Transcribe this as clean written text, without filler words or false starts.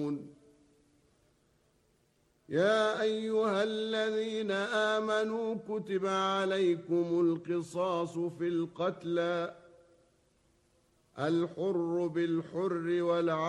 يا أيها الذين آمنوا كتب عليكم القصاص في القتلى الحر بالحر والعبد